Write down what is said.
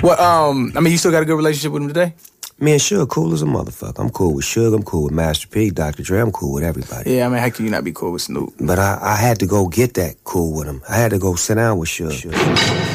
Well, I mean, you still got a good relationship with him today? Me and Suge cool as a motherfucker. I'm cool with Suge, I'm cool with Master P, Dr. Dre, I'm cool with everybody. Yeah, I mean, how can you not be cool with Snoop? But I had to go get that cool with him. I had to go sit down with Suge.